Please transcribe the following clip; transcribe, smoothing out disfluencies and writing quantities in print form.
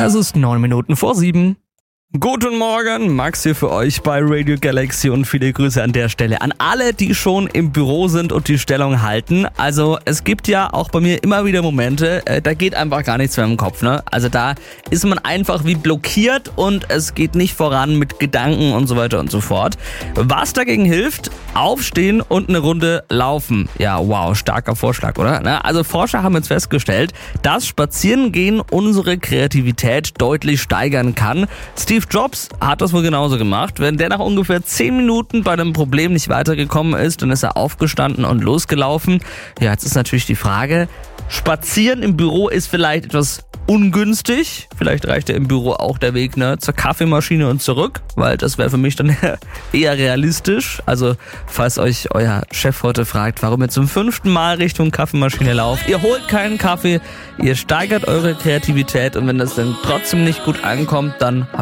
Es ist 7:09. Guten Morgen, Max hier für euch bei Radio Galaxy und viele Grüße an der Stelle an alle, die schon im Büro sind und die Stellung halten. Also es gibt ja auch bei mir immer wieder Momente, da geht einfach gar nichts mehr im Kopf, ne? Also da ist man einfach wie blockiert und es geht nicht voran mit Gedanken und so weiter und so fort. Was dagegen hilft? Aufstehen und eine Runde laufen. Ja, wow, starker Vorschlag, oder? Also Forscher haben jetzt festgestellt, dass Spazierengehen unsere Kreativität deutlich steigern kann. Steve Jobs hat das wohl genauso gemacht. Wenn der nach ungefähr 10 Minuten bei einem Problem nicht weitergekommen ist, dann ist er aufgestanden und losgelaufen. Ja, jetzt ist natürlich die Frage, spazieren im Büro ist vielleicht etwas ungünstig. Vielleicht reicht ja im Büro auch der Weg zur Kaffeemaschine und zurück, weil das wäre für mich dann eher realistisch. Also falls euch euer Chef heute fragt, warum ihr zum 5. Mal Richtung Kaffeemaschine lauft, ihr holt keinen Kaffee, ihr steigert eure Kreativität und wenn das dann trotzdem nicht gut ankommt, dann